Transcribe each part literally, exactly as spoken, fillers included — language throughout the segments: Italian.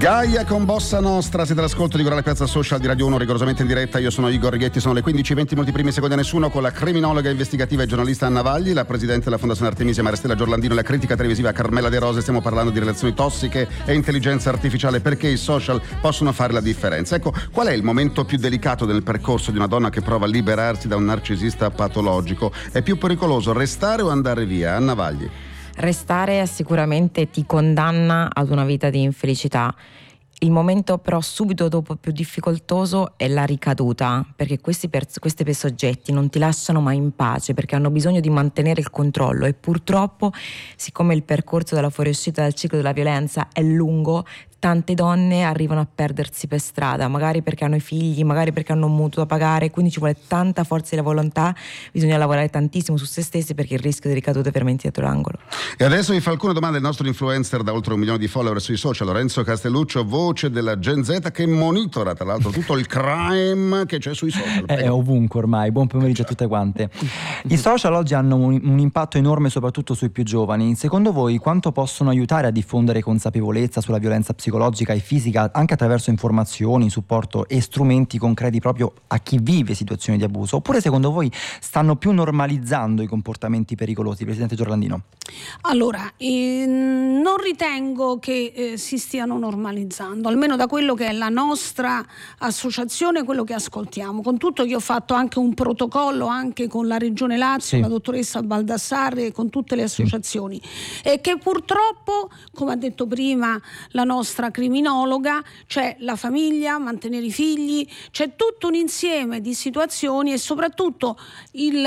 Gaia con Bossa Nostra, siete all'ascolto di Gorale Piazza Social di Radio uno, rigorosamente in diretta. Io sono Igor Righetti, sono le quindici e venti minuti primi secondi a nessuno, con la criminologa investigativa e giornalista Anna Vagli, la presidente della Fondazione Artemisia Maristella Giorlandino e la critica televisiva Carmela De Rose. Stiamo parlando di relazioni tossiche e intelligenza artificiale, perché i social possono fare la differenza. Ecco, qual è il momento più delicato del percorso di una donna che prova a liberarsi da un narcisista patologico? È più pericoloso restare o andare via? Anna Vagli. Restare sicuramente ti condanna ad una vita di infelicità. Il momento però subito dopo più difficoltoso è la ricaduta, perché questi, pers- questi soggetti non ti lasciano mai in pace, perché hanno bisogno di mantenere il controllo e purtroppo, siccome il percorso della fuoriuscita dal ciclo della violenza è lungo, tante donne arrivano a perdersi per strada, magari perché hanno i figli, magari perché hanno un mutuo da pagare, quindi ci vuole tanta forza di volontà, bisogna lavorare tantissimo su se stessi, perché il rischio di ricaduta è veramente dietro l'angolo. E adesso vi fa alcune domande il nostro influencer da oltre un milione di follower sui social, Lorenzo Castelluccio, voce della Gen Z, che monitora tra l'altro tutto il crime che c'è sui social. È ovunque ormai. Buon pomeriggio a tutte quante. I social oggi hanno un, un impatto enorme soprattutto sui più giovani. Secondo voi quanto possono aiutare a diffondere consapevolezza sulla violenza psicologica psicologica e fisica, anche attraverso informazioni, supporto e strumenti concreti proprio a chi vive situazioni di abuso? Oppure secondo voi stanno più normalizzando i comportamenti pericolosi? Presidente Giorlandino. Allora, eh, non ritengo che eh, si stiano normalizzando, almeno da quello che è la nostra associazione, quello che ascoltiamo, con tutto che ho fatto anche un protocollo anche con la Regione Lazio, sì, la dottoressa Baldassarre, con tutte le associazioni, sì, e che purtroppo, come ha detto prima la nostra criminologa, c'è la famiglia, mantenere i figli, c'è tutto un insieme di situazioni e soprattutto il,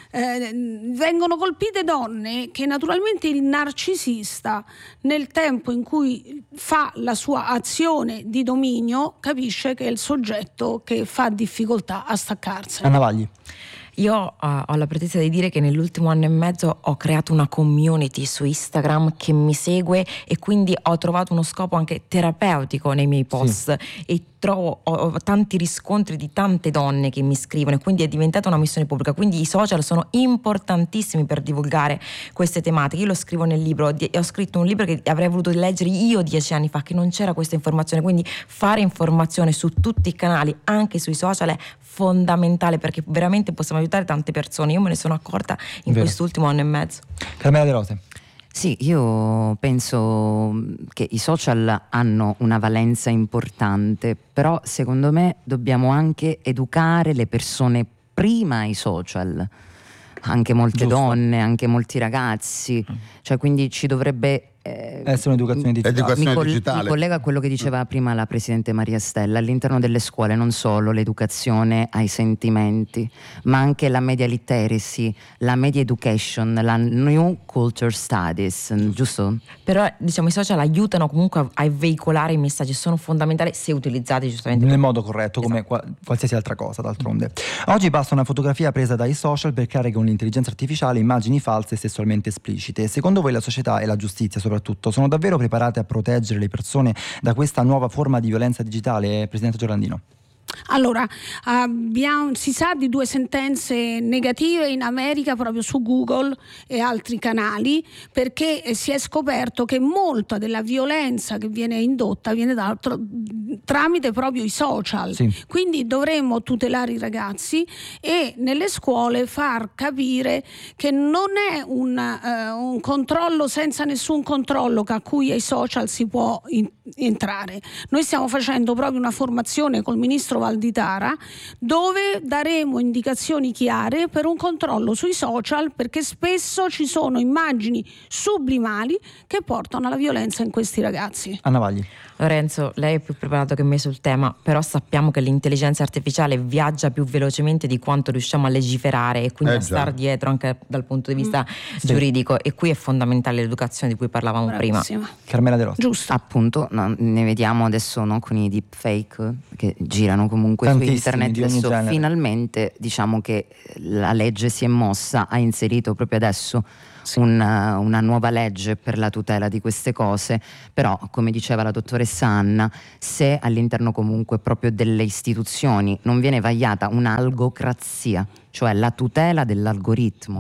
eh, vengono colpite donne che naturalmente il narcisista, nel tempo in cui fa la sua azione di dominio, capisce che è il soggetto che fa difficoltà a staccarsene. Anna Vagli. Io uh, ho la pretesa di dire che nell'ultimo anno e mezzo ho creato una community su Instagram che mi segue e quindi ho trovato uno scopo anche terapeutico nei miei post, sì, e trovo ho, ho tanti riscontri di tante donne che mi scrivono e quindi è diventata una missione pubblica. Quindi i social sono importantissimi per divulgare queste tematiche. Io lo scrivo nel libro, di, ho scritto un libro che avrei voluto leggere io dieci anni fa, che non c'era questa informazione, quindi fare informazione su tutti i canali, anche sui social, è fondamentale, perché veramente possiamo aiutare tante persone. Io me ne sono accorta in Vero. quest'ultimo anno e mezzo. Carmela De Rose. Sì, io penso che i social hanno una valenza importante, però secondo me dobbiamo anche educare le persone prima ai social, anche molte Giusto. donne, anche molti ragazzi, cioè quindi ci dovrebbe Eh, essere un'educazione digitale. Educazione mi, coll- digitale. mi collega a quello che diceva prima la Presidente Maria Stella: all'interno delle scuole non solo l'educazione ai sentimenti, ma anche la media literacy, la media education, la new culture studies, giusto? Però diciamo i social aiutano comunque a, a veicolare i messaggi, sono fondamentali se utilizzati giustamente nel modo corretto, come esatto. qua- qualsiasi altra cosa d'altronde. Oggi basta una fotografia presa dai social per creare con l'intelligenza artificiale immagini false e sessualmente esplicite. Secondo voi la società e la giustizia soprattutto sono davvero preparate a proteggere le persone da questa nuova forma di violenza digitale, Presidente Giorlandino? Allora, abbiamo, si sa di due sentenze negative in America proprio su Google e altri canali, perché si è scoperto che molta della violenza che viene indotta viene da, tr- tramite proprio i social. Sì. Quindi dovremmo tutelare i ragazzi e nelle scuole far capire che non è un, uh, un controllo senza nessun controllo a cui ai social si può in- entrare. Noi stiamo facendo proprio una formazione col ministro Valditara, dove daremo indicazioni chiare per un controllo sui social, perché spesso ci sono immagini sublimali che portano alla violenza in questi ragazzi. Anna Vagli. Lorenzo, lei è più preparato che me sul tema, però sappiamo che l'intelligenza artificiale viaggia più velocemente di quanto riusciamo a legiferare e quindi eh a star dietro anche dal punto di vista mm. giuridico, e qui è fondamentale l'educazione di cui parlavamo Bravissima. prima. Carmela De Rose. Giusto. Appunto, no, ne vediamo adesso, no, con i deepfake che girano comunque su Tantissimi, internet. di ogni Adesso genere. finalmente diciamo che la legge si è mossa, ha inserito proprio adesso Sì. Una, una nuova legge per la tutela di queste cose, però come diceva la dottoressa Anna, se all'interno comunque proprio delle istituzioni non viene vagliata un'algocrazia, cioè la tutela dell'algoritmo,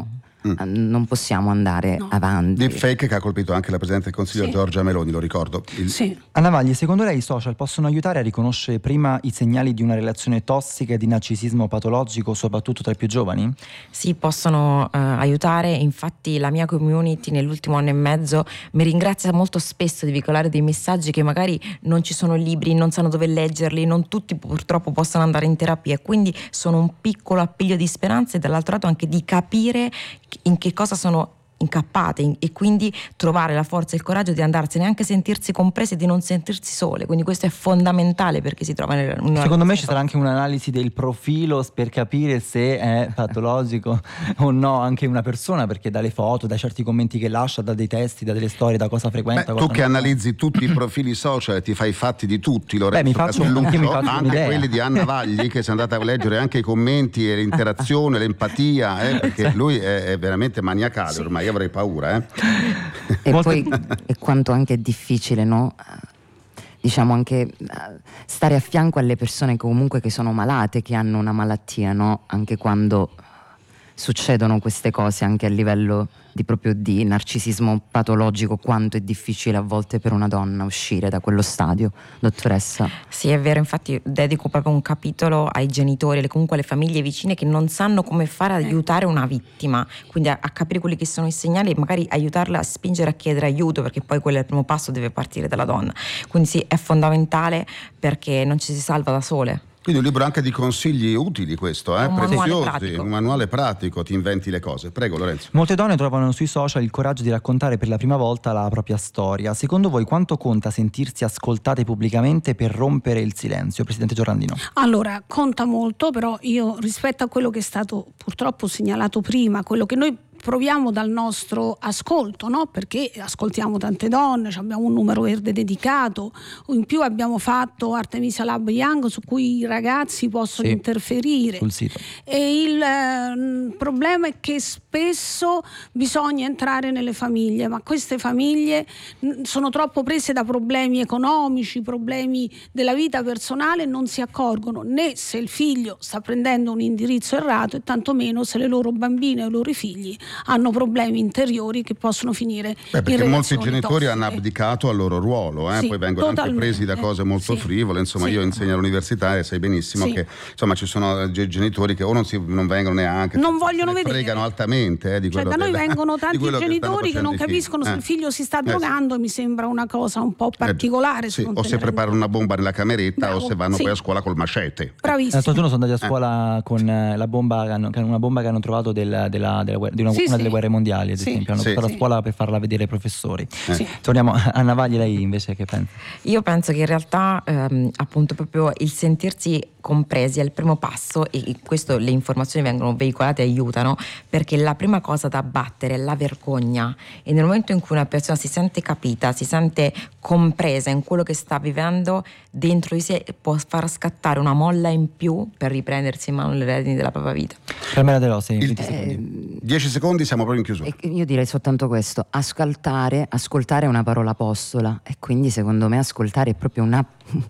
mm. non possiamo andare no. avanti. Deepfake che ha colpito anche la Presidente del Consiglio, sì. Giorgia Meloni, lo ricordo. Il... Sì. Anna Vagli, secondo lei i social possono aiutare a riconoscere prima i segnali di una relazione tossica e di narcisismo patologico, soprattutto tra i più giovani? Sì, possono eh, aiutare. Infatti la mia community nell'ultimo anno e mezzo mi ringrazia molto spesso di veicolare dei messaggi che magari non ci sono libri, non sanno dove leggerli, non tutti purtroppo possono andare in terapia, quindi sono un piccolo appiglio di speranza e dall'altro lato anche di capire in che cosa sono incappate e quindi trovare la forza e il coraggio di andarsene, anche sentirsi comprese e di non sentirsi sole, quindi questo è fondamentale perché si trova nella una secondo me ci sarà anche un'analisi del profilo per capire se è patologico o no anche una persona, perché dalle foto, da certi commenti che lascia, da dei testi, da delle storie, da cosa frequenta. Beh, tu che analizzi tutti i profili social, ti fai i fatti di tutti, Lorenzo. Beh, mi faccio, anche, mi faccio anche un'idea. Quelli di Anna Vagli, che si è andata a leggere anche i commenti e l'interazione, l'empatia, eh, perché lui è, è veramente maniacale, sì. Ormai avrei paura, eh. E poi è quanto anche è difficile, no? Diciamo anche stare a fianco alle persone comunque che sono malate, che hanno una malattia, no? Anche quando succedono queste cose, anche a livello di proprio di narcisismo patologico, quanto è difficile a volte per una donna uscire da quello stadio, dottoressa. Sì, è vero, infatti dedico proprio un capitolo ai genitori, comunque alle famiglie vicine che non sanno come fare ad aiutare una vittima, quindi a, a capire quelli che sono i segnali e magari aiutarla a spingere a chiedere aiuto, perché poi quello è il primo passo, deve partire dalla donna. Quindi sì, è fondamentale perché non ci si salva da sole. Quindi un libro anche di consigli utili questo, eh? Un preziosi, manuale pratico. Un manuale pratico, ti inventi le cose. Prego Lorenzo. Molte donne trovano sui social il coraggio di raccontare per la prima volta la propria storia. Secondo voi quanto conta sentirsi ascoltate pubblicamente per rompere il silenzio? Presidente Giorlandino. Allora, conta molto, però io rispetto a quello che è stato purtroppo segnalato prima, quello che noi proviamo dal nostro ascolto, no? Perché ascoltiamo tante donne, abbiamo un numero verde dedicato, in più abbiamo fatto Artemisia Lab Young su cui i ragazzi possono sì, interferire sul sito. E il eh, problema è che spesso bisogna entrare nelle famiglie, ma queste famiglie mh, sono troppo prese da problemi economici, problemi della vita personale, non si accorgono né se il figlio sta prendendo un indirizzo errato e tantomeno se le loro bambine o i loro figli hanno problemi interiori che possono finire Beh, perché in molti relazioni genitori tossiche. hanno abdicato al loro ruolo, eh? Sì, poi vengono totalmente. anche presi da cose molto Sì. frivole, insomma Sì. io insegno all'università e sai benissimo Sì. che insomma ci sono genitori che o non, si, non vengono neanche, non vogliono se ne vedere, fregano altamente eh, di cioè, quello da noi che, vengono tanti genitori che, che non capiscono eh. se il figlio si sta eh, drogando, sì. mi sembra una cosa un po' particolare, eh, sì. se o se preparano una bomba nella cameretta. Bravo. O se vanno sì. poi a scuola col macete. Bravissimo. L'altro giorno sono andati a scuola eh. con la bomba, una bomba che hanno trovato del, della, della, di una, sì, una sì. delle guerre mondiali, ad sì. esempio, hanno sì. portato sì. a scuola per farla vedere ai professori. Eh. Sì. Torniamo a Anna Vagli, lei invece che pensa? Io penso che in realtà ehm, appunto proprio il sentirsi compresi è il primo passo e questo le informazioni vengono veicolate e aiutano, perché la prima cosa da abbattere è la vergogna e nel momento in cui una persona si sente capita, si sente compresa in quello che sta vivendo, dentro di sé può far scattare una molla in più per riprendersi in mano le redini della propria vita. Carmela De Rossi, Il, venti secondi. dieci secondi, siamo proprio in chiusura. E io direi soltanto questo: ascoltare, ascoltare è una parola apostola e quindi secondo me ascoltare è proprio una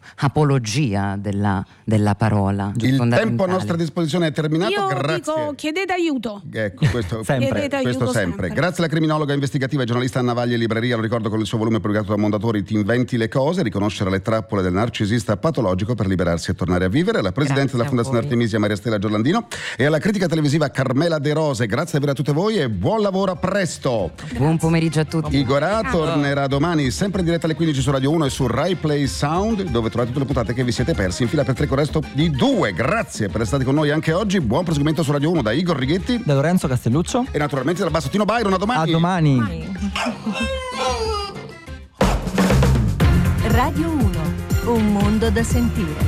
apologia della, della parola. Il tempo a nostra disposizione è terminato. Io grazie. dico chiedete aiuto. Ecco, questo sempre. Chiedete questo aiuto sempre. sempre. Grazie alla criminologa investigativa e giornalista Anna Vagli, libreria, lo ricordo, con il suo volume pubblicato da Mondadori, Ti inventi le cose, riconoscere le trappole del narcisista patologico per liberarsi e tornare a vivere. Alla presidente Grazie della Fondazione a voi. Artemisia Maria Stella Giorlandino e alla critica televisiva Carmela De Rose. Grazie davvero a tutte voi e buon lavoro, a presto. Buon pomeriggio a tutti. Igorà tornerà domani sempre in diretta alle quindici su Radio uno e su Rai Play Sound, dove trovate tutte le puntate che vi siete persi in fila per tre con il resto di due. Grazie per essere stati con noi anche oggi. Buon proseguimento su Radio uno da Igor Righetti, Da Lorenzo Castelluccio e naturalmente dal Bassottino Byron. A domani. a domani. Radio uno, un mondo da sentire.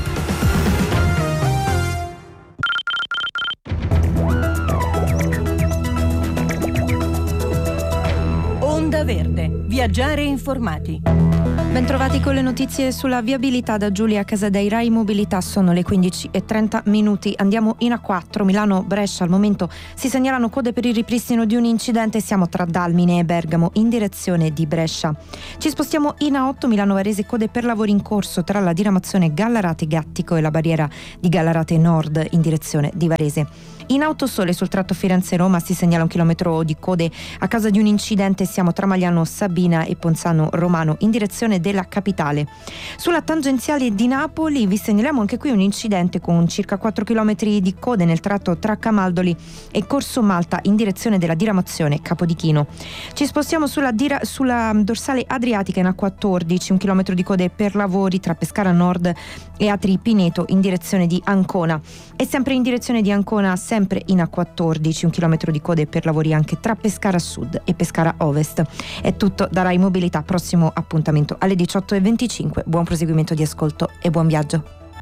Onda Verde, viaggiare informati. Bentrovati con le notizie sulla viabilità da Giulia Casadei. Rai Mobilità, sono le quindici e trenta minuti. Andiamo in A quattro, Milano-Brescia. Al momento si segnalano code per il ripristino di un incidente. Siamo tra Dalmine e Bergamo in direzione di Brescia. Ci spostiamo in A otto, Milano-Varese, code per lavori in corso tra la diramazione Gallarate-Gattico e la barriera di Gallarate Nord in direzione di Varese. In Autosole sul tratto Firenze-Roma si segnala un chilometro di code a causa di un incidente, siamo tra Magliano Sabina e Ponzano Romano in direzione della capitale. Sulla tangenziale di Napoli vi segnaliamo anche qui un incidente con circa quattro chilometri di code nel tratto tra Camaldoli e Corso Malta in direzione della diramazione Capodichino. Ci spostiamo sulla, dira- sulla dorsale adriatica in A quattordici, un chilometro di code per lavori tra Pescara Nord e Atri Pineto in direzione di Ancona. E sempre in direzione di Ancona, sempre in A quattordici, un chilometro di code per lavori anche tra Pescara Sud e Pescara Ovest. È tutto da Rai Mobilità, prossimo appuntamento alle diciotto e venticinque. Buon proseguimento di ascolto e buon viaggio.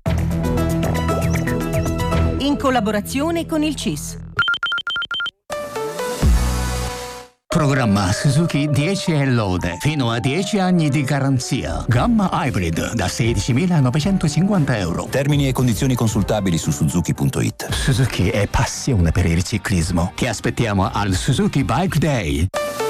In collaborazione con il C I S. Programma Suzuki dieci e lode, fino a dieci anni di garanzia. Gamma Hybrid da sedicimilanovecentocinquanta euro. Termini e condizioni consultabili su suzuki punto it. Suzuki è passione per il ciclismo. Ti aspettiamo al Suzuki Bike Day.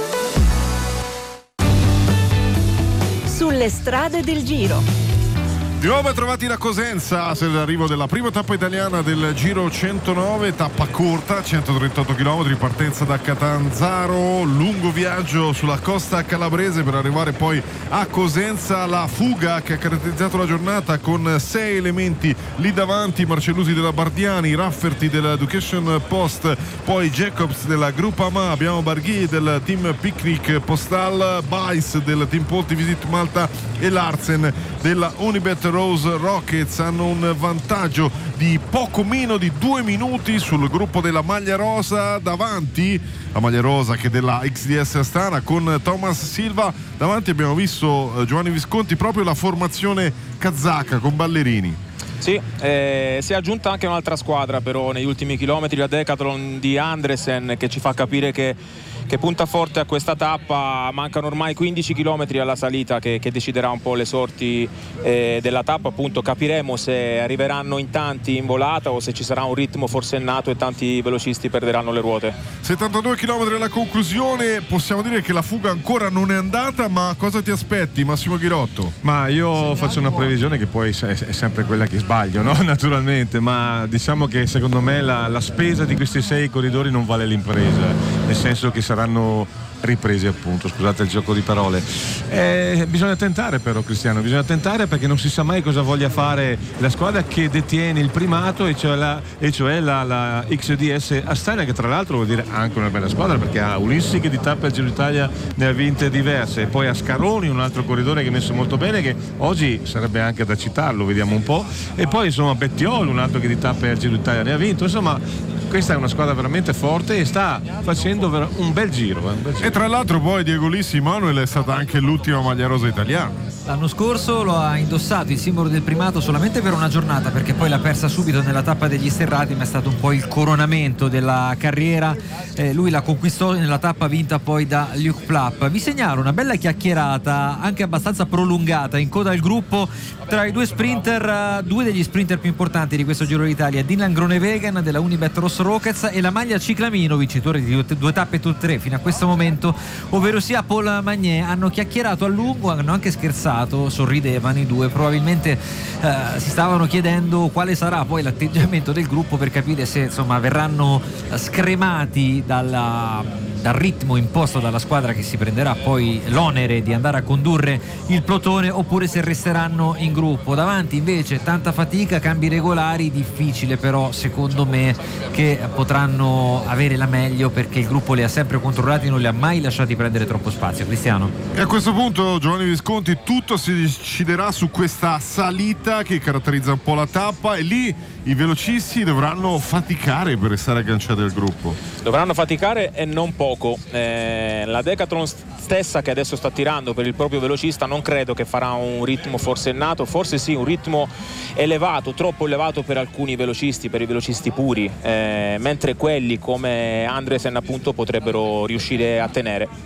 Sulle strade del Giro. Di nuovo trovati da Cosenza, se l'arrivo della prima tappa italiana del Giro centonove, tappa corta, centotrentotto chilometri, partenza da Catanzaro, lungo viaggio sulla costa calabrese per arrivare poi a Cosenza. La fuga che ha caratterizzato la giornata con sei elementi lì davanti: Marcellusi della Bardiani, Rafferty dell'Education Post, poi Jacobs della Groupama, abbiamo Barghi del team Picnic Postal, Bice del team Polti Visit Malta e Larsen della Unibet Rose Rockets. Hanno un vantaggio di poco meno di due minuti sul gruppo della maglia rosa, davanti la maglia rosa che è della X D S Astana con Thomas Silva. Davanti abbiamo visto eh, Giovanni Visconti, proprio la formazione kazaka con Ballerini. Sì, eh, si è aggiunta anche un'altra squadra però negli ultimi chilometri, la Decathlon di Andresen, che ci fa capire che, che punta forte a questa tappa. Mancano ormai quindici chilometri alla salita che, che deciderà un po' le sorti eh, della tappa. Appunto capiremo se arriveranno in tanti in volata o se ci sarà un ritmo forsennato e tanti velocisti perderanno le ruote. settantadue chilometri alla conclusione, possiamo dire che la fuga ancora non è andata, ma cosa ti aspetti, Massimo Ghirotto? Ma io faccio una previsione che poi è sempre quella che sbaglio, no? Naturalmente, ma diciamo che secondo me la, la spesa di questi sei corridori non vale l'impresa, nel senso che saranno ripresi, appunto, scusate il gioco di parole. Eh, bisogna tentare però, Cristiano, bisogna tentare, perché non si sa mai cosa voglia fare la squadra che detiene il primato, e cioè la, e cioè la, la X D S Astana, che tra l'altro vuol dire anche una bella squadra, perché ha Ulissi che di tappe al Giro d'Italia ne ha vinte diverse, e poi ha Scaroni, un altro corridore che è messo molto bene, che oggi sarebbe anche da citarlo, vediamo un po', e poi insomma Bettiol, un altro che di tappe al Giro d'Italia ne ha vinto. Insomma, questa è una squadra veramente forte e sta facendo un bel giro, eh, un bel giro. E tra l'altro poi Diego Lissi Manuel è stata anche l'ultima maglia rosa italiana. L'anno scorso lo ha indossato il simbolo del primato solamente per una giornata, perché poi l'ha persa subito nella tappa degli Sterrati, ma è stato un po' il coronamento della carriera. Eh, lui la conquistò nella tappa vinta poi da Luc Plapp. Vi segnalo una bella chiacchierata, anche abbastanza prolungata, in coda al gruppo tra i due sprinter, due degli sprinter più importanti di questo Giro d'Italia, Dylan Groenewegen della Unibet Ross Rockets e la maglia Ciclamino, vincitore di due tappe tutte e tre fino a questo momento, ovvero sia Paul Magnet. Hanno chiacchierato a lungo, hanno anche scherzato, sorridevano i due, probabilmente eh, si stavano chiedendo quale sarà poi l'atteggiamento del gruppo, per capire se insomma verranno scremati dalla, dal ritmo imposto dalla squadra che si prenderà poi l'onere di andare a condurre il plotone, oppure se resteranno in gruppo. Davanti invece tanta fatica, cambi regolari, difficile però secondo me che potranno avere la meglio, perché il gruppo li ha sempre controllati, non li ha mai lasciati prendere troppo spazio. Cristiano. E a questo punto, Giovanni Visconti, tutto si deciderà su questa salita che caratterizza un po' la tappa, e lì i velocisti dovranno faticare per restare agganciati al gruppo. Dovranno faticare e non poco. Eh, la Decathlon stessa, che adesso sta tirando per il proprio velocista, non credo che farà un ritmo forsennato, forse sì un ritmo elevato, troppo elevato per alcuni velocisti, per i velocisti puri, eh, mentre quelli come Andresen appunto potrebbero riuscire a tenere.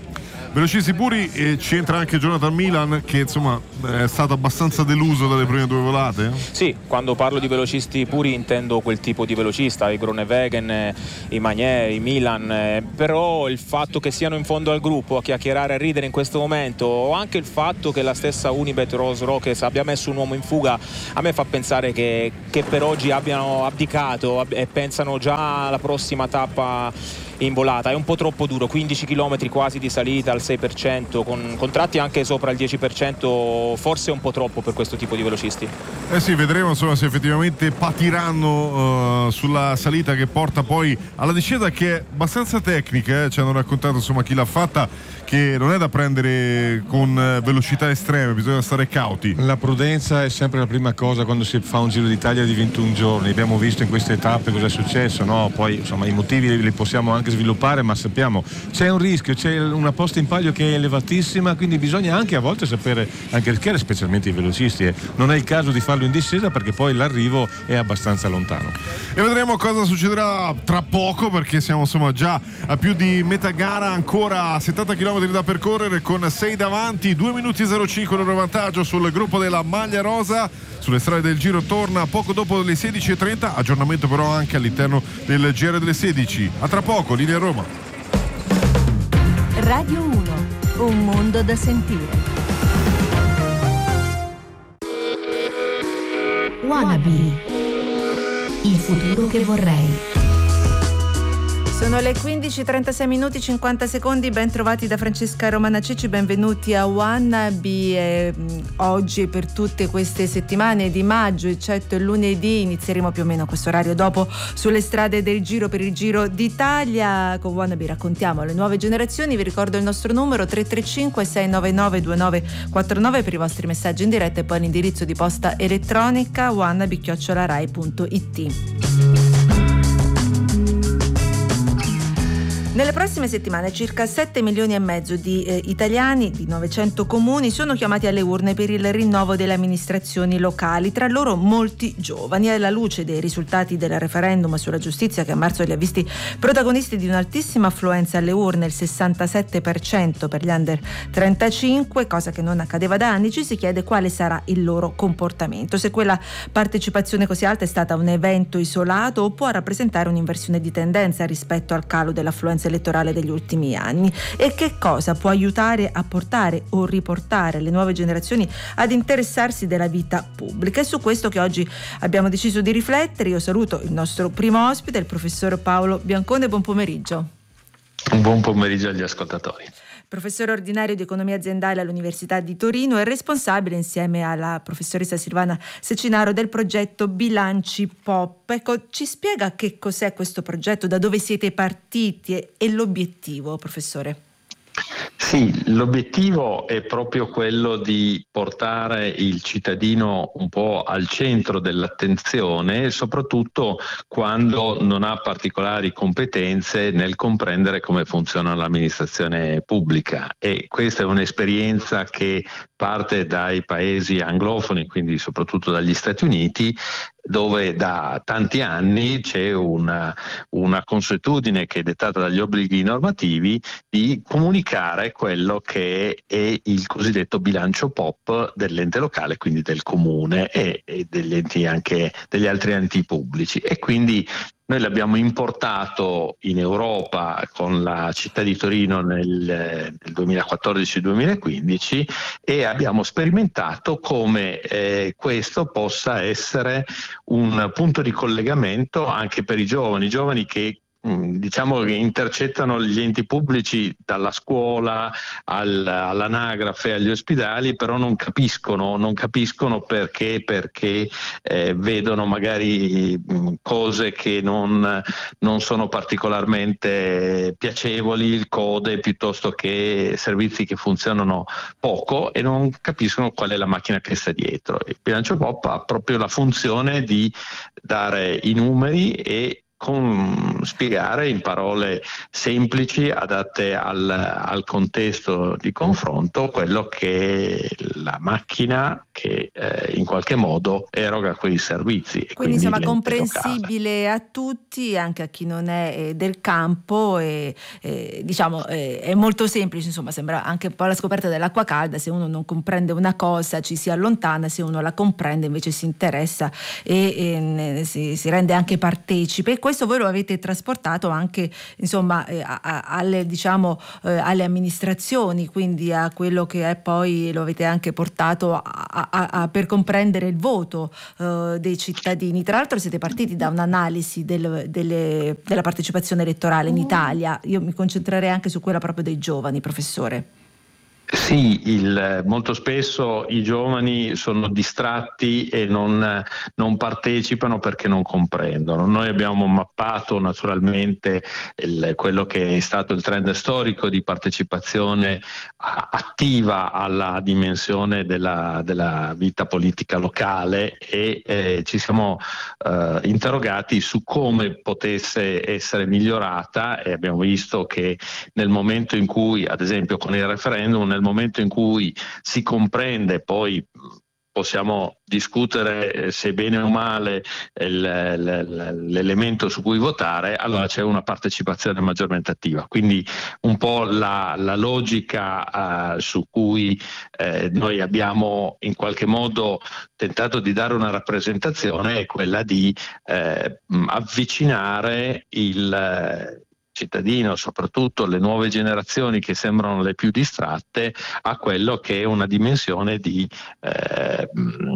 velocisti puri, e ci entra anche Jonathan Milan, che insomma è stato abbastanza deluso dalle prime due volate. Sì, quando parlo di velocisti puri intendo quel tipo di velocista, i Groenewegen, i Magnier, i Milan, però il fatto che siano in fondo al gruppo a chiacchierare e a ridere in questo momento, o anche il fatto che la stessa Unibet Rose Rockets abbia messo un uomo in fuga, a me fa pensare che, che per oggi abbiano abdicato e pensano già alla prossima tappa in volata. È un po' troppo duro, quindici chilometri quasi di salita al sei per cento, con contratti anche sopra il dieci per cento, forse è un po' troppo per questo tipo di velocisti. Eh sì, vedremo insomma se effettivamente patiranno uh, sulla salita che porta poi alla discesa, che è abbastanza tecnica, eh? Ci hanno raccontato insomma chi l'ha fatta, che non è da prendere con velocità estreme, bisogna stare cauti. La prudenza è sempre la prima cosa quando si fa un Giro d'Italia di ventuno giorni. Abbiamo visto in queste tappe cosa è successo, no? Poi insomma i motivi li possiamo anche sviluppare, ma sappiamo c'è un rischio, c'è una posta in palio che è elevatissima, quindi bisogna anche a volte sapere anche rischiare, specialmente i velocisti, eh. Non è il caso di farlo in discesa perché poi l'arrivo è abbastanza lontano. E vedremo cosa succederà tra poco, perché siamo insomma già a più di metà gara, ancora settanta chilometri da percorrere con sei davanti, due minuti zero cinque loro vantaggio sul gruppo della maglia rosa. Sulle strade del Giro torna poco dopo le sedici e trenta, aggiornamento però anche all'interno del G R delle sedici. A tra poco, linea Roma. Radio uno, un mondo da sentire. Wannabe, il futuro che vorrei. Sono le quindici e trentasei minuti cinquanta secondi, ben trovati da Francesca Romana Cicci, benvenuti a Wannabe. Eh, oggi e per tutte queste settimane di maggio, eccetto il lunedì, inizieremo più o meno a questo orario dopo sulle strade del Giro per il Giro d'Italia. Con Wannabe raccontiamo le nuove generazioni, vi ricordo il nostro numero tre tre cinque sei nove nove due nove quattro nove per i vostri messaggi in diretta e poi l'indirizzo di posta elettronica wannabe chiocciola rai punto it. Nelle prossime settimane circa sette milioni e mezzo di eh, italiani di novecento comuni sono chiamati alle urne per il rinnovo delle amministrazioni locali, tra loro molti giovani. Alla luce dei risultati del referendum sulla giustizia, che a marzo li ha visti protagonisti di un'altissima affluenza alle urne, il sessantasette per cento per gli under trentacinque, cosa che non accadeva da anni, ci si chiede quale sarà il loro comportamento, se quella partecipazione così alta è stata un evento isolato o può rappresentare un'inversione di tendenza rispetto al calo dell'affluenza elettorale degli ultimi anni, e che cosa può aiutare a portare o riportare le nuove generazioni ad interessarsi della vita pubblica. È su questo che oggi abbiamo deciso di riflettere. Io saluto il nostro primo ospite, il professor Paolo Biancone. Buon pomeriggio. Un buon pomeriggio agli ascoltatori. Professore ordinario di economia aziendale all'Università di Torino e responsabile insieme alla professoressa Silvana Secinaro del progetto Bilanci Pop. Ecco, ci spiega che cos'è questo progetto, da dove siete partiti e l'obiettivo, professore? Sì, l'obiettivo è proprio quello di portare il cittadino un po' al centro dell'attenzione, soprattutto quando non ha particolari competenze nel comprendere come funziona l'amministrazione pubblica, e questa è un'esperienza che parte dai paesi anglofoni, quindi soprattutto dagli Stati Uniti, dove da tanti anni c'è una, una consuetudine che è dettata dagli obblighi normativi di comunicare quello che è il cosiddetto bilancio Pop dell'ente locale, quindi del comune e, e degli enti anche degli altri enti pubblici. E quindi noi l'abbiamo importato in Europa con la città di Torino nel, nel duemilaquattordici duemilaquindici e abbiamo sperimentato come eh, questo possa essere un punto di collegamento anche per i giovani, i giovani che diciamo che intercettano gli enti pubblici dalla scuola al, all'anagrafe, agli ospedali, però non capiscono, non capiscono perché, perché eh, vedono magari mh, cose che non, non sono particolarmente piacevoli, il code piuttosto che servizi che funzionano poco, e non capiscono qual è la macchina che sta dietro. Il bilancio Pop ha proprio la funzione di dare i numeri e con, spiegare in parole semplici, adatte al, al contesto di confronto, quello che è la macchina che eh, in qualche modo eroga quei servizi. Quindi, quindi insomma comprensibile locale. A tutti, anche a chi non è eh, del campo, e eh, diciamo eh, è molto semplice, insomma sembra anche un po' la scoperta dell'acqua calda: se uno non comprende una cosa ci si allontana, se uno la comprende invece si interessa e, e ne, si, si rende anche partecipe. E questo voi lo avete trasportato anche insomma eh, a, a, alle diciamo eh, alle amministrazioni, quindi a quello che è poi lo avete anche portato a, a, a, per comprendere il voto eh, dei cittadini. Tra l'altro siete partiti da un'analisi del, delle, della partecipazione elettorale in Italia. Io mi concentrerei anche su quella proprio dei giovani, professore. Sì, il, molto spesso i giovani sono distratti e non, non partecipano perché non comprendono. Noi abbiamo mappato naturalmente il, quello che è stato il trend storico di partecipazione attiva alla dimensione della, della vita politica locale e eh, ci siamo eh, interrogati su come potesse essere migliorata, e abbiamo visto che nel momento in cui, ad esempio con il referendum, nel momento in cui si comprende, poi possiamo discutere se bene o male il, l'elemento su cui votare, allora c'è una partecipazione maggiormente attiva. Quindi un po' la, la logica uh, su cui eh, noi abbiamo in qualche modo tentato di dare una rappresentazione è quella di eh, avvicinare il cittadino, soprattutto le nuove generazioni che sembrano le più distratte, a quello che è una dimensione di, eh,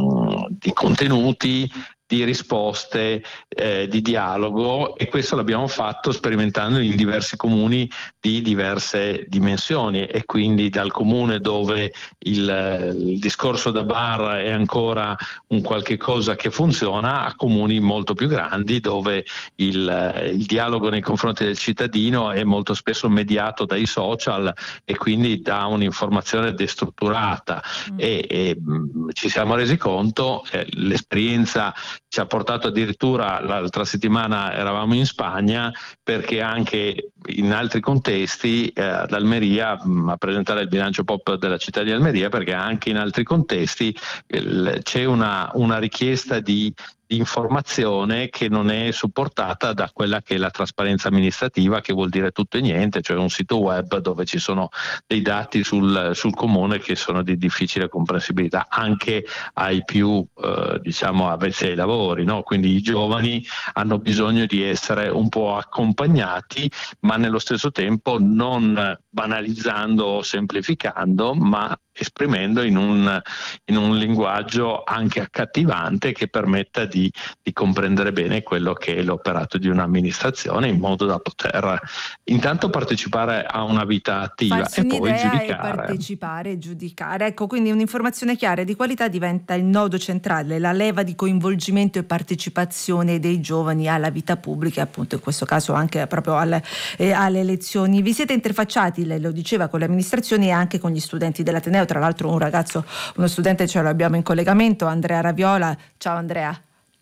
di contenuti, di risposte, eh, di dialogo, e questo l'abbiamo fatto sperimentando in diversi comuni di diverse dimensioni, e quindi dal comune dove il, il discorso da bar è ancora un qualche cosa che funziona, a comuni molto più grandi dove il, il dialogo nei confronti del cittadino è molto spesso mediato dai social e quindi da un'informazione destrutturata. Mm. E, e mh, ci siamo resi conto, eh, l'esperienza ci ha portato addirittura, l'altra settimana eravamo in Spagna, perché anche in altri contesti eh, ad Almeria mh, a presentare il bilancio pop della città di Almeria, perché anche in altri contesti il, c'è una, una richiesta di informazione che non è supportata da quella che è la trasparenza amministrativa, che vuol dire tutto e niente, cioè un sito web dove ci sono dei dati sul, sul comune che sono di difficile comprensibilità anche ai più eh, diciamo avvezzi ai lavori, no? Quindi i giovani hanno bisogno di essere un po' accompagnati, ma nello stesso tempo non banalizzando o semplificando, ma esprimendo in un, in un linguaggio anche accattivante che permetta di, di comprendere bene quello che è l'operato di un'amministrazione, in modo da poter intanto partecipare a una vita attiva farsi e poi giudicare. E partecipare e giudicare. Ecco, quindi un'informazione chiara e di qualità diventa il nodo centrale, la leva di coinvolgimento e partecipazione dei giovani alla vita pubblica, appunto in questo caso anche proprio alle, eh, alle elezioni. Vi siete interfacciati, lei lo diceva, con le amministrazioni e anche con gli studenti dell'Ateneo. Tra l'altro un ragazzo, uno studente ce l'abbiamo in collegamento, Andrea Raviola. Ciao Andrea.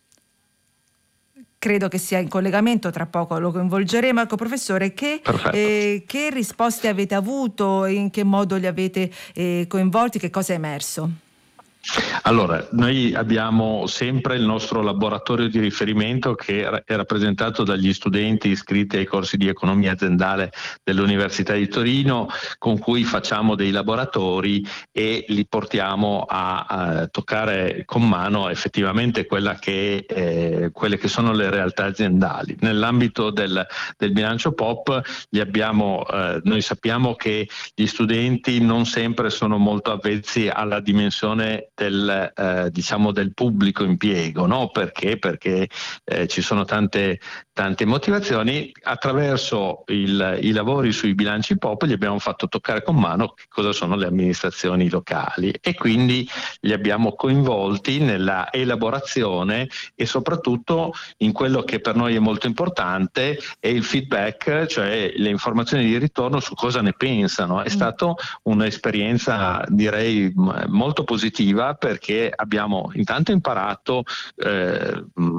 Credo che sia in collegamento, tra poco lo coinvolgeremo. Ecco professore, che, eh, che risposte avete avuto, in che modo li avete eh, coinvolti, che cosa è emerso? Allora, noi abbiamo sempre il nostro laboratorio di riferimento che è rappresentato dagli studenti iscritti ai corsi di economia aziendale dell'Università di Torino, con cui facciamo dei laboratori e li portiamo a, a toccare con mano effettivamente quella che, eh, quelle che sono le realtà aziendali. Nell'ambito del, del bilancio pop li abbiamo, eh, noi sappiamo che gli studenti non sempre sono molto avvezzi alla dimensione del, eh, diciamo del pubblico impiego, no? Perché? Perché eh, ci sono tante, tante motivazioni. Attraverso il, i lavori sui bilanci pop gli abbiamo fatto toccare con mano che cosa sono le amministrazioni locali e quindi li abbiamo coinvolti nella elaborazione e soprattutto in quello che per noi è molto importante è il feedback, cioè le informazioni di ritorno su cosa ne pensano. È stata un'esperienza direi molto positiva, perché abbiamo intanto imparato eh,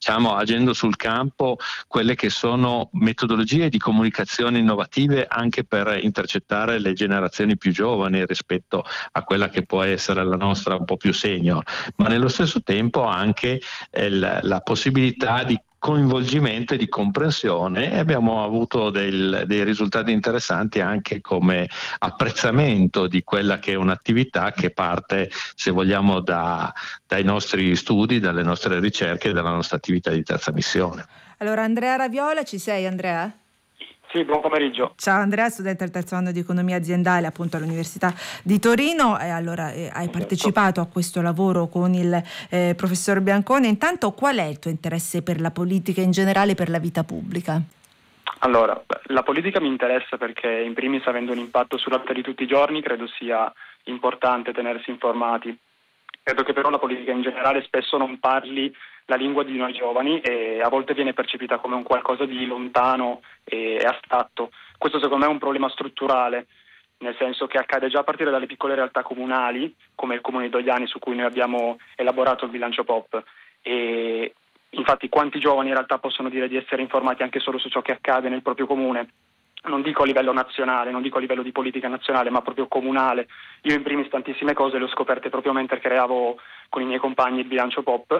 diciamo, agendo sul campo quelle che sono metodologie di comunicazione innovative anche per intercettare le generazioni più giovani rispetto a quella che può essere la nostra un po' più senior, ma nello stesso tempo anche eh, la, la possibilità di coinvolgimento e di comprensione, e abbiamo avuto del, dei risultati interessanti anche come apprezzamento di quella che è un'attività che parte, se vogliamo, da, dai nostri studi, dalle nostre ricerche e dalla nostra attività di terza missione. Allora, Andrea Raviola, ci sei Andrea? Sì, buon pomeriggio. Ciao Andrea, studente al terzo anno di economia aziendale appunto all'Università di Torino, e allora eh, hai partecipato a questo lavoro con il eh, professor Biancone. Intanto, qual è il tuo interesse per la politica in generale, per la vita pubblica? Allora, la politica mi interessa perché in primis, avendo un impatto sulla vita di tutti i giorni, credo sia importante tenersi informati. Credo che però la politica in generale spesso non parli la lingua di noi giovani e a volte viene percepita come un qualcosa di lontano e astratto. Questo secondo me è un problema strutturale, nel senso che accade già a partire dalle piccole realtà comunali, come il comune di Dogliani, su cui noi abbiamo elaborato il bilancio P O P. E infatti quanti giovani in realtà possono dire di essere informati anche solo su ciò che accade nel proprio comune? Non dico a livello nazionale, non dico a livello di politica nazionale, ma proprio comunale. Io in primis tantissime cose le ho scoperte proprio mentre creavo con i miei compagni il bilancio P O P,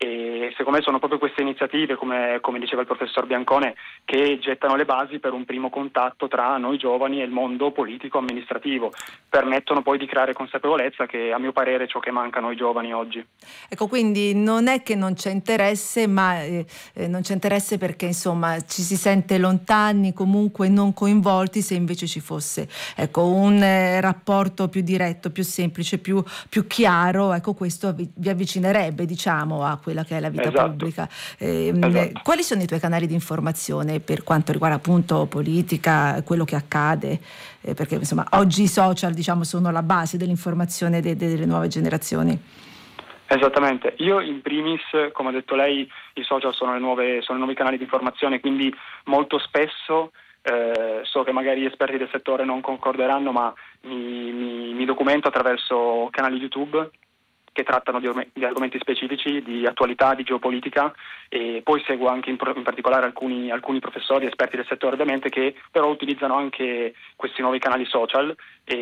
e secondo me sono proprio queste iniziative, come, come diceva il professor Biancone, che gettano le basi per un primo contatto tra noi giovani e il mondo politico-amministrativo, permettono poi di creare consapevolezza, che a mio parere è ciò che manca a noi giovani oggi. Ecco, quindi non è che non c'è interesse, ma eh, non c'è interesse perché insomma ci si sente lontani, comunque non coinvolti, se invece ci fosse ecco, un eh, rapporto più diretto, più semplice, più, più chiaro, ecco, questo vi, vi avvicinerebbe, diciamo, a quella che è la vita esatto. pubblica. Eh, esatto. Quali sono i tuoi canali di informazione per quanto riguarda appunto politica, quello che accade? Eh, perché insomma oggi i social, diciamo, sono la base dell'informazione de- delle nuove generazioni. Esattamente, io in primis, come ha detto lei, i social sono, le nuove, sono i nuovi canali di informazione, quindi molto spesso eh, so che magari esperti del settore non concorderanno, ma mi, mi, mi documento attraverso canali YouTube che trattano di, di argomenti specifici, di attualità, di geopolitica, e poi seguo anche in, in particolare alcuni, alcuni professori, esperti del settore ovviamente, che però utilizzano anche questi nuovi canali social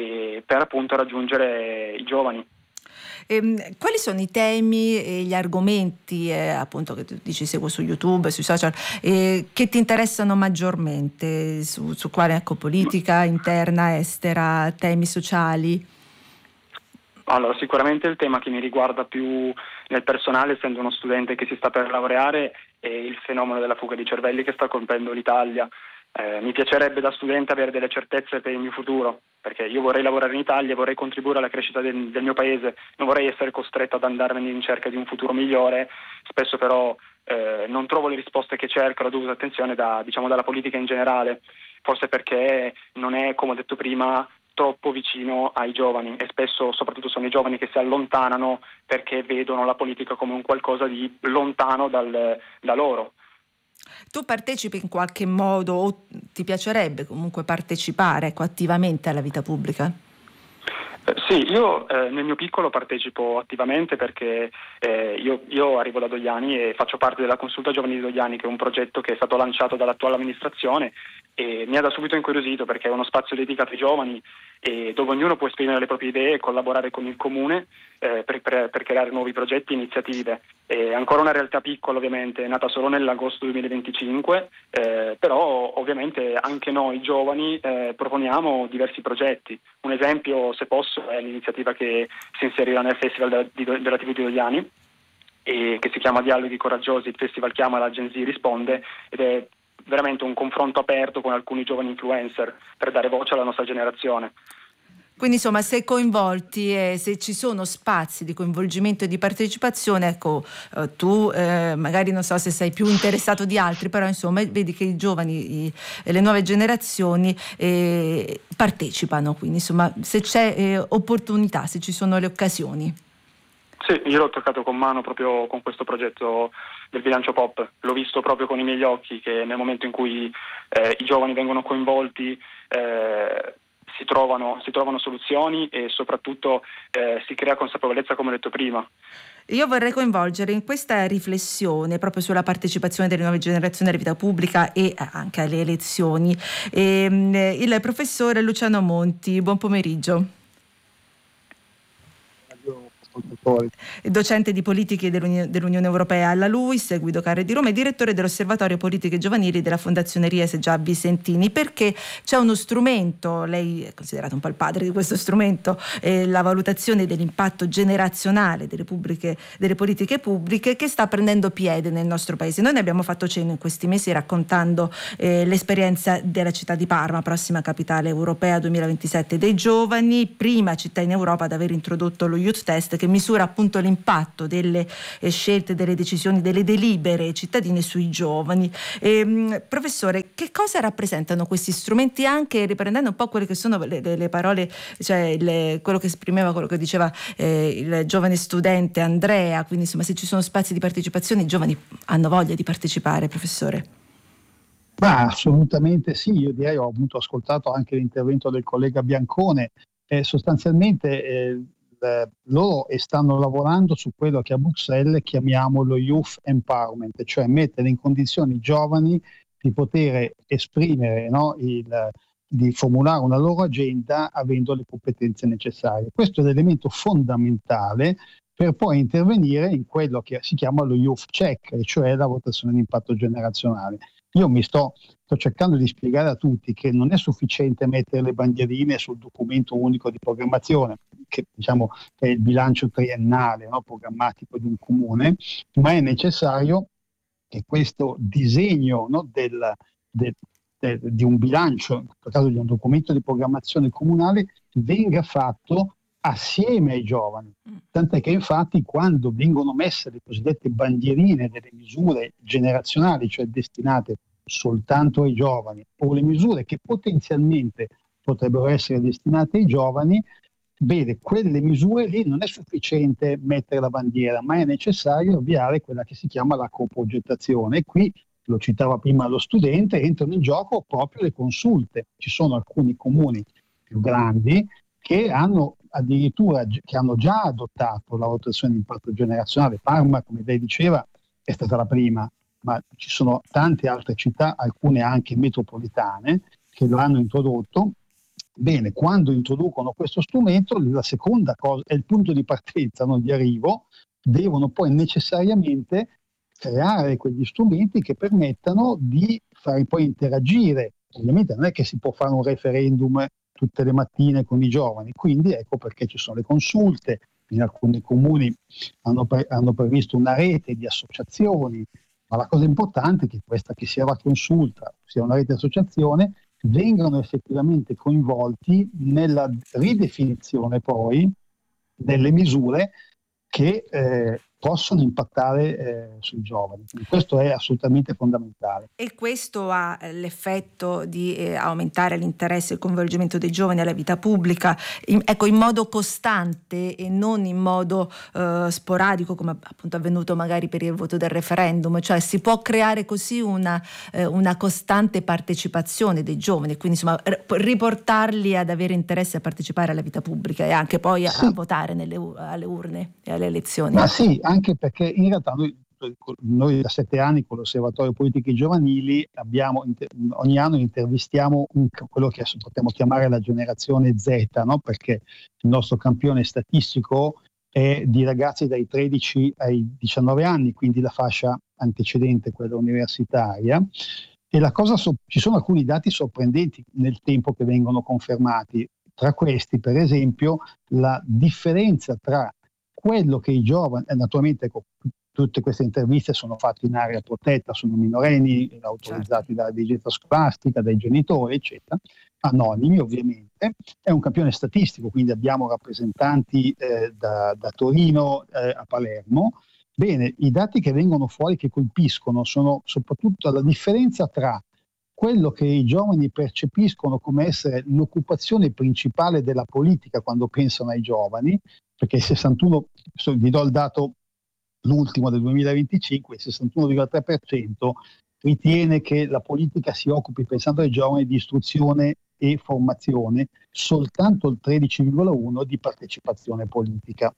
e per appunto raggiungere i giovani. Eh, quali sono i temi e gli argomenti eh, appunto che tu dici seguo su YouTube, sui social, eh, che ti interessano maggiormente, su, su quale, ecco, politica interna, estera, temi sociali? Allora, sicuramente il tema che mi riguarda più nel personale, essendo uno studente che si sta per laureare, è il fenomeno della fuga di cervelli che sta colpendo l'Italia. Eh, mi piacerebbe da studente avere delle certezze per il mio futuro, perché io vorrei lavorare in Italia, vorrei contribuire alla crescita del, del mio paese, non vorrei essere costretto ad andarmene in cerca di un futuro migliore. Spesso però eh, non trovo le risposte che cerco, la dovuta attenzione da, diciamo, dalla politica in generale, forse perché non è, come ho detto prima, troppo vicino ai giovani, e spesso soprattutto sono i giovani che si allontanano perché vedono la politica come un qualcosa di lontano dal, da loro. Tu partecipi in qualche modo, o ti piacerebbe comunque partecipare, ecco, attivamente alla vita pubblica? Eh, sì, io eh, nel mio piccolo partecipo attivamente perché eh, io, io arrivo da Dogliani e faccio parte della Consulta Giovani di Dogliani, che è un progetto che è stato lanciato dall'attuale amministrazione, e mi ha da subito incuriosito perché è uno spazio dedicato ai giovani e dove ognuno può esprimere le proprie idee e collaborare con il comune eh, per, per, per creare nuovi progetti e iniziative. È ancora una realtà piccola, ovviamente, è nata solo nell'agosto duemilaventicinque, eh, però ovviamente anche noi giovani eh, proponiamo diversi progetti. Un esempio, se posso, è l'iniziativa che si inserirà nel Festival della, di, della tivù di Dogliani, e che si chiama Dialoghi Coraggiosi. Il festival chiama, la Gen Z risponde, ed è veramente un confronto aperto con alcuni giovani influencer per dare voce alla nostra generazione. Quindi insomma, se coinvolti e se ci sono spazi di coinvolgimento e di partecipazione, ecco, eh, tu eh, magari non so se sei più interessato di altri, però insomma vedi che i giovani i, e le nuove generazioni eh, partecipano, quindi insomma se c'è eh, opportunità, se ci sono le occasioni. Sì, io l'ho toccato con mano proprio con questo progetto del bilancio P O P, l'ho visto proprio con i miei occhi, che nel momento in cui eh, i giovani vengono coinvolti eh, si trovano, si trovano soluzioni e soprattutto eh, si crea consapevolezza, come ho detto prima. Io vorrei coinvolgere in questa riflessione proprio sulla partecipazione delle nuove generazioni alla vita pubblica e anche alle elezioni ehm, il professore Luciano Monti. Buon pomeriggio. Docente di politiche dell'Unione, dell'Unione Europea alla LUISS, Guido Carre di Roma, e direttore dell'Osservatorio Politiche Giovanili della Fondazione Ries Giabbi Sentini, perché c'è uno strumento, lei è considerato un po' il padre di questo strumento, eh, la valutazione dell'impatto generazionale delle, pubbliche, delle politiche pubbliche, che sta prendendo piede nel nostro paese. Noi ne abbiamo fatto cenno in questi mesi raccontando eh, l'esperienza della città di Parma, prossima capitale europea duemilaventisette dei giovani, prima città in Europa ad aver introdotto lo Youth Test, che misura appunto l'impatto delle eh, scelte, delle decisioni, delle delibere cittadine sui giovani. E, professore, che cosa rappresentano questi strumenti, anche riprendendo un po' quelle che sono le, le, le parole, cioè le, quello che esprimeva, quello che diceva eh, il giovane studente Andrea, quindi insomma se ci sono spazi di partecipazione i giovani hanno voglia di partecipare, professore? Ma assolutamente sì, io direi, ho avuto ascoltato anche l'intervento del collega Biancone, eh, sostanzialmente eh, Eh, loro stanno lavorando su quello che a Bruxelles chiamiamo lo youth empowerment, cioè mettere in condizioni i giovani di poter esprimere, no, il, di formulare una loro agenda avendo le competenze necessarie. Questo è l'elemento fondamentale per poi intervenire in quello che si chiama lo youth check, cioè la votazione di impatto generazionale. Io mi sto, sto cercando di spiegare a tutti che non è sufficiente mettere le bandierine sul documento unico di programmazione, che diciamo è il bilancio triennale, no, programmatico di un comune, ma è necessario che questo disegno, no, del, del, del, di un bilancio, in questo caso di un documento di programmazione comunale, venga fatto assieme ai giovani. Tant'è che infatti quando vengono messe le cosiddette bandierine delle misure generazionali, cioè destinate soltanto ai giovani, o le misure che potenzialmente potrebbero essere destinate ai giovani, bene, quelle misure lì non è sufficiente mettere la bandiera, ma è necessario avviare quella che si chiama la coprogettazione. E qui, lo citava prima lo studente, entrano in gioco proprio le consulte. Ci sono alcuni comuni più grandi che hanno addirittura che hanno già adottato la votazione di impatto generazionale. Parma, come lei diceva, è stata la prima, ma ci sono tante altre città, alcune anche metropolitane, che lo hanno introdotto. Bene, quando introducono questo strumento, la seconda cosa è il punto di partenza, non di arrivo, devono poi necessariamente creare quegli strumenti che permettano di fare poi interagire. Ovviamente non è che si può fare un referendum tutte le mattine con i giovani, quindi ecco perché ci sono le consulte. In alcuni comuni hanno, pre- hanno previsto una rete di associazioni, ma la cosa importante è che questa, che sia la consulta, sia una rete di associazione, vengano effettivamente coinvolti nella ridefinizione poi delle misure che eh, possono impattare eh, sui giovani. Quindi questo è assolutamente fondamentale. E questo ha l'effetto di eh, aumentare l'interesse e il coinvolgimento dei giovani alla vita pubblica, in, ecco, in modo costante e non in modo eh, sporadico, come appunto è avvenuto magari per il voto del referendum. Cioè si può creare così una, eh, una costante partecipazione dei giovani, quindi insomma riportarli ad avere interesse a partecipare alla vita pubblica e anche poi a, sì. a votare nelle, alle urne e alle elezioni. Ma sì, anche perché in realtà noi, noi da sette anni con l'Osservatorio Politiche Giovanili abbiamo, ogni anno intervistiamo un, quello che potremmo chiamare la generazione Z, no? Perché il nostro campione statistico è di ragazzi dai tredici ai diciannove anni, quindi la fascia antecedente, quella universitaria. E la cosa so, ci sono alcuni dati sorprendenti nel tempo che vengono confermati. Tra questi, per esempio, la differenza tra quello che i giovani, eh, naturalmente ecco, tutte queste interviste sono fatte in area protetta, sono minorenni, autorizzati certo. dalla dirigenza scolastica, dai genitori, eccetera, anonimi ovviamente. È un campione statistico, quindi abbiamo rappresentanti eh, da, da Torino eh, a Palermo. Bene, i dati che vengono fuori, che colpiscono, sono soprattutto la differenza tra quello che i giovani percepiscono come essere l'occupazione principale della politica quando pensano ai giovani, perché il sessantuno, vi do il dato l'ultimo del duemilaventicinque, il sessantuno virgola tre per cento ritiene che la politica si occupi, pensando ai giovani, di istruzione e formazione, soltanto il tredici virgola uno di partecipazione politica. Mm.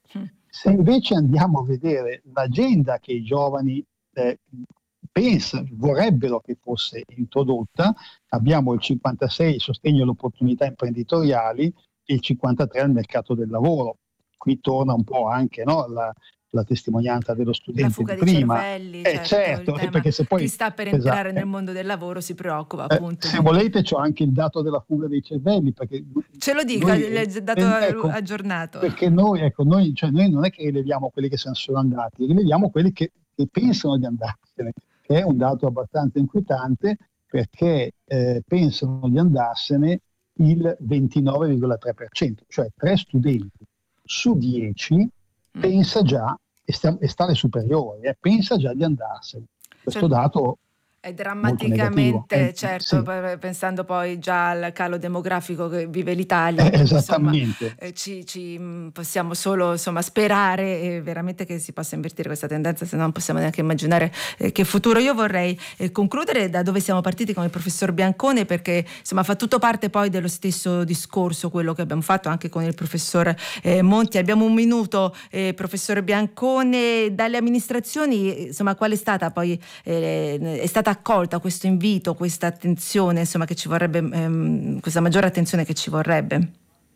Se invece andiamo a vedere l'agenda che i giovani eh, pensano, vorrebbero che fosse introdotta, abbiamo il cinquantasei, il sostegno alle opportunità imprenditoriali, e il cinquantatré al mercato del lavoro. Qui torna un po' anche, no, la, la testimonianza dello studente la fuga di dei prima. cervelli, eh, certo, certo perché se poi chi sta per esatto, entrare nel mondo del lavoro si preoccupa appunto. Eh, se volete c'ho anche il dato della fuga dei cervelli, perché ce lo dica, noi, il dato eh, ecco, aggiornato. Perché noi, ecco, noi, cioè noi non è che rileviamo quelli che se ne sono andati, rileviamo quelli che, che pensano di andarsene, che è un dato abbastanza inquietante, perché eh, pensano di andarsene il ventinove virgola tre per cento, cioè tre studenti su dieci pensa già, e sta, e sta alle superiori, eh, pensa già di andarsene. Questo Cioè, dato è drammaticamente, eh, certo, sì. Pensando poi già al calo demografico che vive l'Italia, eh, esattamente. Insomma, eh, ci, ci possiamo solo insomma sperare eh, veramente che si possa invertire questa tendenza, se no non possiamo neanche immaginare eh, che futuro. Io vorrei eh, concludere da dove siamo partiti con il professor Biancone, perché insomma fa tutto parte poi dello stesso discorso quello che abbiamo fatto anche con il professor eh, Monti. Abbiamo un minuto, eh, professor Biancone, dalle amministrazioni insomma qual è stata poi eh, è stata accolta questo invito, questa attenzione, insomma, che ci vorrebbe, ehm, questa maggiore attenzione che ci vorrebbe?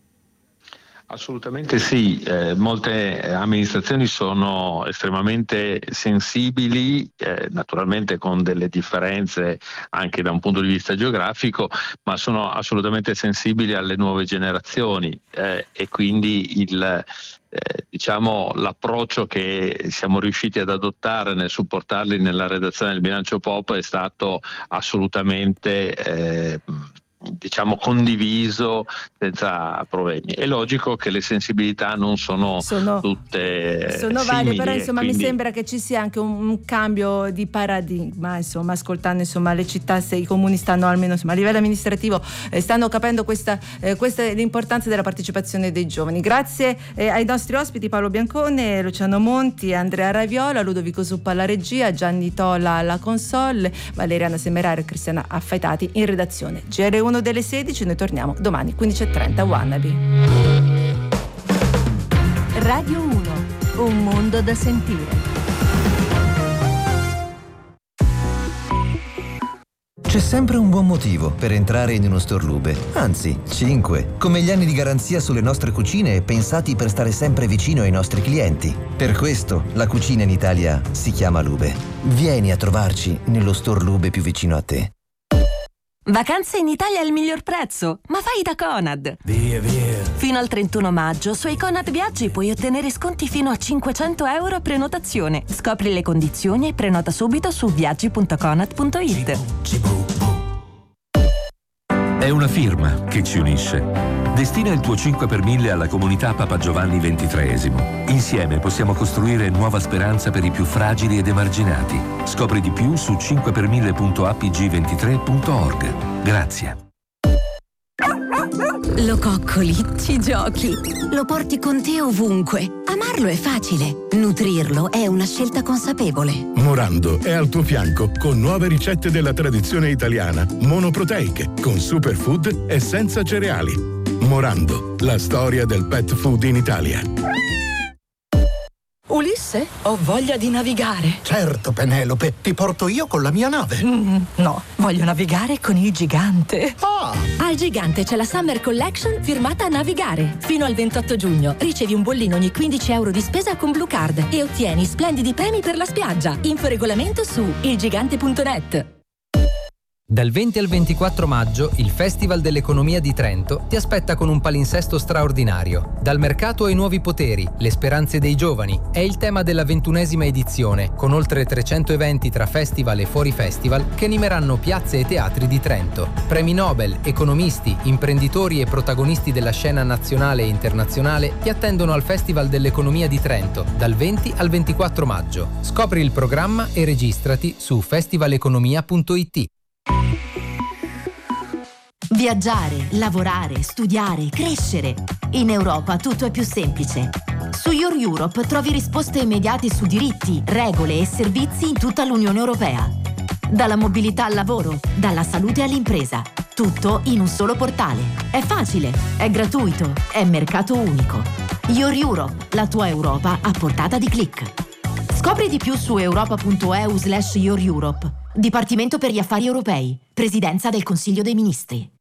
Assolutamente sì, eh, molte amministrazioni sono estremamente sensibili, eh, naturalmente con delle differenze anche da un punto di vista geografico, ma sono assolutamente sensibili alle nuove generazioni eh, e quindi il Eh, diciamo l'approccio che siamo riusciti ad adottare nel supportarli nella redazione del bilancio P O P è stato assolutamente eh, diciamo condiviso senza problemi. È logico che le sensibilità non sono, sono tutte sono simili, varie, però insomma quindi... mi sembra che ci sia anche un, un cambio di paradigma, insomma, ascoltando insomma le città, se i comuni stanno almeno insomma a livello amministrativo eh, stanno capendo questa, eh, questa è l'importanza della partecipazione dei giovani. Grazie eh, ai nostri ospiti Paolo Biancone, Luciano Monti, Andrea Raviola, Ludovico Suppa alla regia, Gianni Tola alla console, Valeriana Semeraro e Cristiana Affaitati in redazione. G R uno delle sedici, noi torniamo domani quindici e trenta. Wannabe. Radio uno, un mondo da sentire. C'è sempre un buon motivo per entrare in uno store Lube, anzi cinque, come gli anni di garanzia sulle nostre cucine pensati per stare sempre vicino ai nostri clienti. Per questo la cucina in Italia si chiama Lube. Vieni a trovarci nello store Lube più vicino a te. Vacanze in Italia al miglior prezzo, ma fai da Conad. Via, via. Fino al trentuno maggio sui Conad Viaggi puoi ottenere sconti fino a cinquecento euro a prenotazione. Scopri le condizioni e prenota subito su viaggi punto conad punto it. È una firma che ci unisce. Destina il tuo cinque per mille alla comunità Papa Giovanni ventitreesimo. Insieme possiamo costruire nuova speranza per i più fragili ed emarginati. Scopri di più su cinque per mille punto a p g ventitré punto org. Grazie. Lo coccoli, ci giochi, lo porti con te ovunque. Amarlo è facile, nutrirlo è una scelta consapevole. Morando è al tuo fianco con nuove ricette della tradizione italiana, monoproteiche, con superfood e senza cereali. Morando, la storia del pet food in Italia. Ulisse, ho voglia di navigare. Certo, Penelope, ti porto io con la mia nave. Mm, no, voglio navigare con il gigante. Ah! Al gigante c'è la Summer Collection firmata a Navigare. Fino al ventotto giugno ricevi un bollino ogni quindici euro di spesa con Blue Card e ottieni splendidi premi per la spiaggia. Info regolamento su ilgigante punto net. Dal venti al ventiquattro maggio il Festival dell'Economia di Trento ti aspetta con un palinsesto straordinario. Dal mercato ai nuovi poteri, le speranze dei giovani è il tema della ventunesima edizione, con oltre trecento eventi tra festival e fuori festival che animeranno piazze e teatri di Trento. Premi Nobel, economisti, imprenditori e protagonisti della scena nazionale e internazionale ti attendono al Festival dell'Economia di Trento dal venti al ventiquattro maggio. Scopri il programma e registrati su festivaleconomia punto it. Viaggiare, lavorare, studiare, crescere. In Europa tutto è più semplice. Su Your Europe trovi risposte immediate su diritti, regole e servizi in tutta l'Unione Europea. Dalla mobilità al lavoro, dalla salute all'impresa. Tutto in un solo portale. È facile, è gratuito, è mercato unico. Your Europe, la tua Europa a portata di click. Scopri di più su europa.eu slash Your Europe. Dipartimento per gli affari europei. Presidenza del Consiglio dei Ministri.